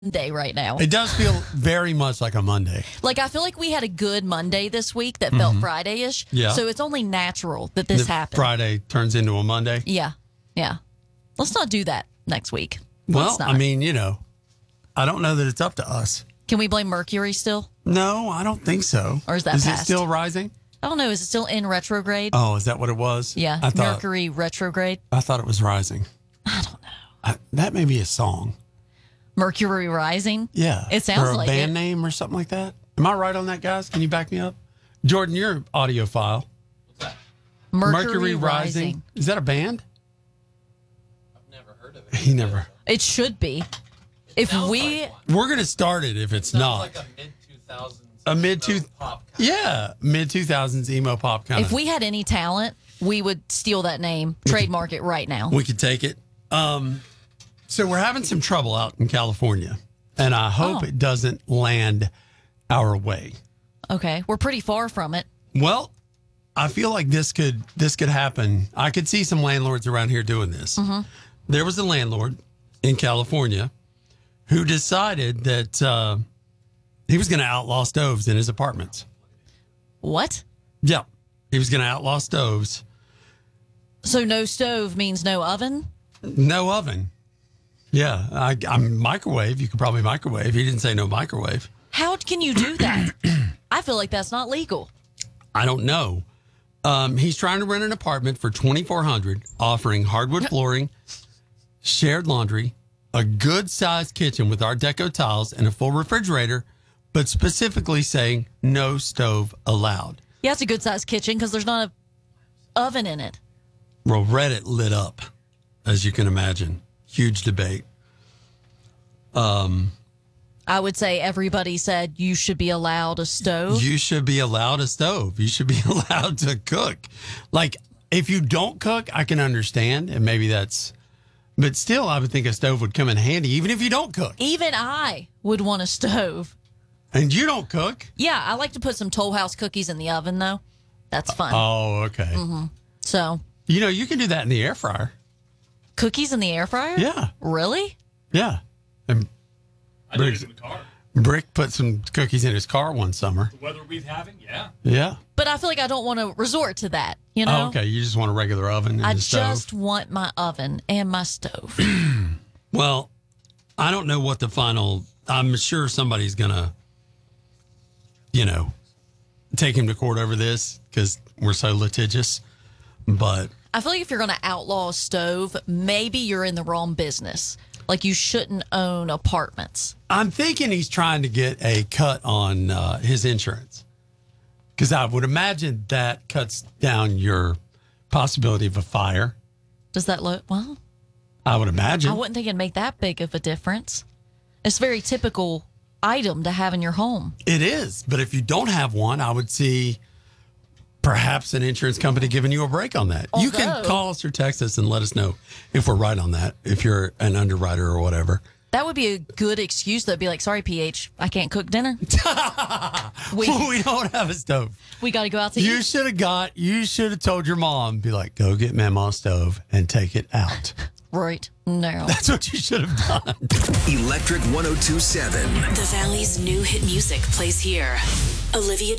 Monday right now. It does feel very much like a Monday. Like, I feel like we had a good Monday this week that felt Friday-ish. Yeah. So it's only natural that this happened. Friday turns into a Monday. Yeah. Yeah. Let's not do that next week. Well, Let's not. I mean, I don't know that it's up to us. Can we blame Mercury still? No, I don't think so. Or is that Is it past? still rising? I don't know. Is it still in retrograde? Oh, is that what it was? Yeah. I thought Mercury retrograde. it was rising. I don't know. That may be a song. Mercury rising? Yeah. It sounds or a like band it. name or something like that. Am I right on that, guys? Can you back me up? Jordan, you're an audiophile. Mercury rising. Is that a band? I've never heard of it. He never. It should be. If Sounds we... like one. We're going to start it if it's Sounds not. like a mid-2000s A mid-two- pop kind Yeah. Mid-2000s emo pop kind If of. we had any talent, we would steal that name, trademark it right now. We could take it. So we're having some trouble out in California, and I hope it doesn't land our way. Okay. We're pretty far from it. Well, I feel like this could happen. I could see some landlords around here doing this. There was a landlord in California who decided that he was going to outlaw stoves in his apartments. What? Yeah, he was going to outlaw stoves. So no stove means no oven? No oven. Yeah, I'm microwave. You could probably microwave. He didn't say no microwave. How can you do that? I feel like that's not legal. I don't know. He's trying to rent an apartment for $2,400, offering hardwood flooring, shared laundry, a good-sized kitchen with Art Deco tiles, and a full refrigerator, but specifically saying no stove allowed. Yeah, it's a good sized kitchen because there's not an oven in it. Well, Reddit lit up, as you can imagine. Huge debate. I would say everybody said you should be allowed a stove. You should be allowed a stove. You should be allowed to cook. Like, if you don't cook, I can understand, and maybe that's... But still, I would think a stove would come in handy, even if you don't cook. Even I would want a stove. And you don't cook. Yeah, I like to put some Toll House cookies in the oven, though. That's fun. Oh, okay. So, You can do that in the air fryer. cookies in the air fryer? Yeah. Really? Yeah. And I do it in the car. Brick put some cookies in his car one summer. The weather we've having, yeah. Yeah. But I feel like I don't want to resort to that, you know? Oh, okay. You just want a regular oven and I a stove. just want my oven and my stove. Well, I don't know what the final... I'm sure somebody's going to, take him to court over this because we're so litigious. But I feel like if you're going to outlaw a stove, maybe you're in the wrong business. Like, you shouldn't own apartments. I'm thinking he's trying to get a cut on his insurance because I would imagine that cuts down your possibility of a fire. Does that look... Well, I would imagine. I wouldn't think it'd make that big of a difference. It's a very typical item to have in your home. It is. But if you don't have one, I would see perhaps an insurance company giving you a break on that. You can Although- call us or text us and let us know if we're right on that, if you're an underwriter or whatever. That would be a good excuse, though. Be like, sorry, PH, I can't cook dinner. We don't have a stove. We got to go out to You eat. should have told your mom, be like, go get Mama's stove and take it out. Right now. That's what you should have done. Electric 102.7. The Valley's new hit music plays here. Olivia